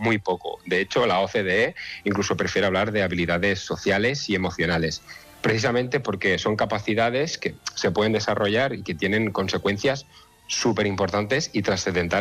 muy poco. De hecho, la OCDE incluso prefiere hablar de habilidades sociales y emocionales, precisamente porque son capacidades que se pueden desarrollar y que tienen consecuencias súper importantes y trascendentales